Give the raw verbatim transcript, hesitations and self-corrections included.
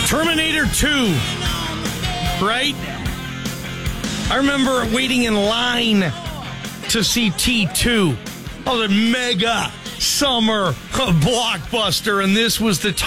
Terminator two, right? I remember waiting in line to see T two. Oh, the mega summer blockbuster, and this was the